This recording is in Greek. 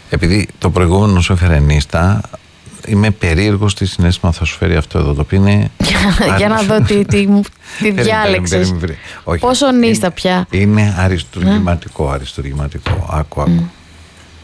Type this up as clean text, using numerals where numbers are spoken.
Επειδή το προηγούμενο σου έφερε νύστα, είμαι περίεργος τι συναίσθημα θα σου φέρει αυτό εδώ, το οποίο είναι... Για να δω τι διάλεξες. Όχι. Πόσο νύστα πια. Είναι αριστουργηματικό. Άκου.